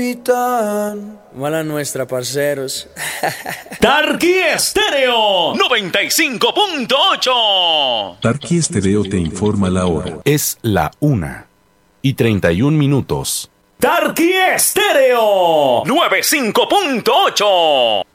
Mala nuestra, parceros. Tarqui Estéreo 95.8. Tarqui Estéreo te informa la hora. Es la 1:31. Tarqui Estéreo 95.8.